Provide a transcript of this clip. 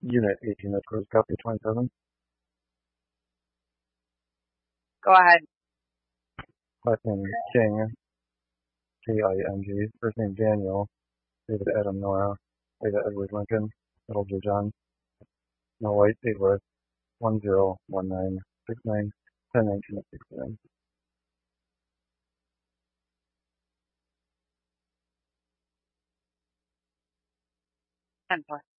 Unit 18, of course, copy 27. Go ahead. Last name King, King. First name Daniel, David Adam Noah, David Edward Lincoln, Middle J. John, No White, date birth 101969, 10/1969. 10-4.